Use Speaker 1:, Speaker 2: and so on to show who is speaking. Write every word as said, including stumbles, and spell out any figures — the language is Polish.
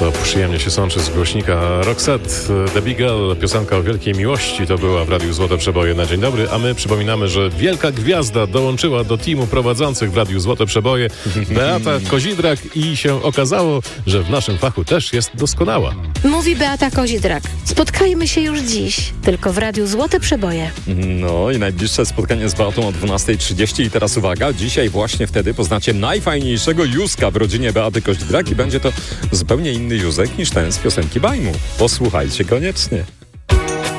Speaker 1: To przyjemnie się sączy z głośnika Roxette. The Big L, piosenka o wielkiej miłości, to była w Radiu Złote Przeboje na dzień dobry, a my przypominamy, że wielka gwiazda dołączyła do teamu prowadzących w Radiu Złote Przeboje, Beata Kozidrak, i się okazało, że w naszym fachu też jest doskonała.
Speaker 2: Mówi Beata Kozidrak. Spotkajmy się już dziś, tylko w Radiu Złote Przeboje.
Speaker 3: No i najbliższe spotkanie z Beatą o dwunasta trzydzieści. I teraz uwaga, dzisiaj właśnie wtedy poznacie najfajniejszego Józka w rodzinie Beaty Kozidrak i będzie to zupełnie inny Józek niż ten z piosenki Bajmu. Posłuchajcie koniecznie.